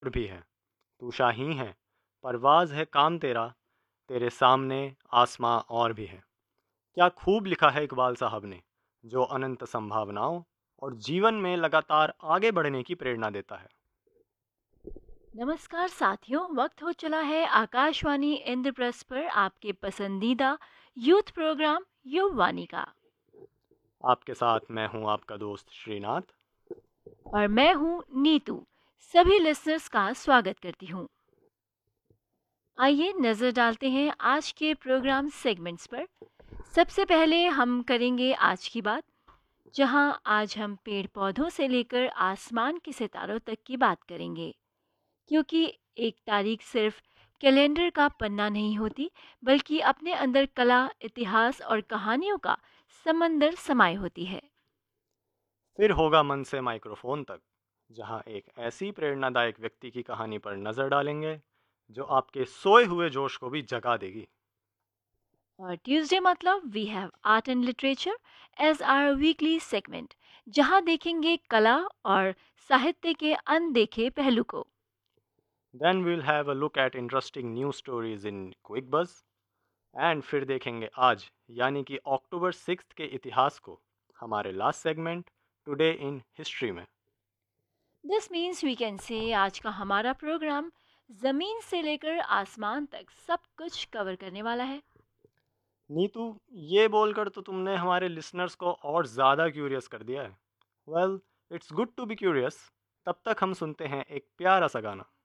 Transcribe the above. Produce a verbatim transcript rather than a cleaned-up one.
भी है। तू शाही है, परवाज़ है काम तेरा, तेरे सामने आसमां और भी है। क्या खूब लिखा है इकबाल साहब ने, जो अनंत संभावनाओं और जीवन में लगातार आगे बढ़ने की प्रेरणा देता है। नमस्कार साथियों, वक्त हो चला है आकाशवाणी इंद्रप्रस्थ पर आपके पसंदीदा यूथ प्रोग्राम युववाणी का। आपके साथ मैं हूं आपका दोस्त श्रीनाथ। और मैं हूँ नीतू। सभी लिसनर्स का स्वागत करती हूँ। आइए नज़र डालते हैं आज के प्रोग्राम सेगमेंट्स पर। सबसे पहले हम करेंगे आज की बात, जहां आज हम पेड़ पौधों से लेकर आसमान के सितारों तक की बात करेंगे। क्योंकि एक तारीख सिर्फ कैलेंडर का पन्ना नहीं होती, बल्कि अपने अंदर कला, इतिहास और कहानियों का समंदर समाये होती है। फिर होगा मन से माइक्रोफोन तक, जहां एक ऐसी प्रेरणादायक व्यक्ति की कहानी पर नजर डालेंगे जो आपके सोए हुए जोश को भी जगा देगी। और ट्यूसडे मतलब we have art and literature as our weekly segment, जहां देखेंगे कला और साहित्य के अनदेखे पहलू को। Then we'll have a look at interesting news stories in quick बज। एंड फिर देखेंगे आज, यानी कि अक्टूबर सिक्स के इतिहास को, हमारे last segment today in history में। This means we can say आज का हमारा प्रोग्राम जमीन से लेकर आसमान तक सब कुछ कवर करने वाला है। नीतू, ये बोलकर तो तुमने हमारे लिसनर्स को और ज़्यादा क्यूरियस कर दिया है। Well, it's good to be curious. तब तक हम सुनते हैं एक प्यारा सा गाना।